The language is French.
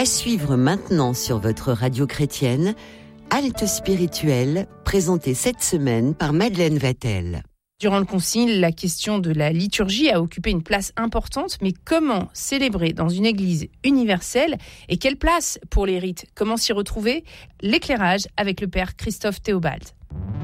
À suivre maintenant sur votre radio chrétienne, Halte spirituelle, présentée cette semaine par Madeleine Vatel. Durant le Concile, la question de la liturgie a occupé une place importante, mais comment célébrer dans une église universelle et quelle place pour les rites ? Comment s'y retrouver ? L'éclairage avec le père Christophe Théobald.